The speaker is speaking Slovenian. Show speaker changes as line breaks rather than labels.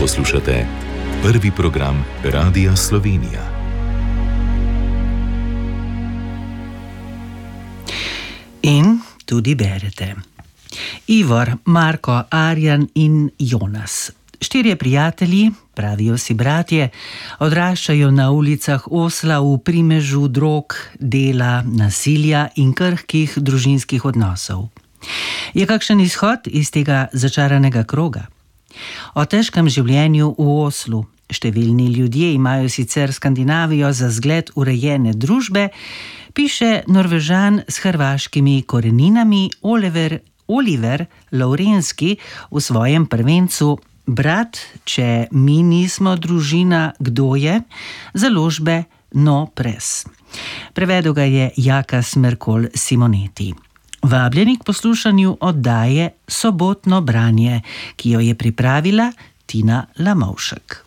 Poslušate prvi program Radia Slovenija.
In tudi berete. Ivor, Marko, Arjan in Jonas. 4 prijatelji, pravijo si bratje, odraščajo na ulicah Osla v primežu drog, dela, nasilja in krhkih družinskih odnosov. Je kakšen izhod iz tega začaranega kroga? O težkem življenju v Oslu. Številni ljudje imajo sicer Skandinavijo za zgled urejene družbe, piše Norvežan s hrvaškimi koreninami Oliver Laurenski v svojem prvencu Brat, če mi nismo družina, kdo je? Založbe No Press. Prevedel ga je Jaka Smrkolj Simoneti. Vabljeni k poslušanju oddaje Sobotno branje, ki jo je pripravila Tina Lamovšek.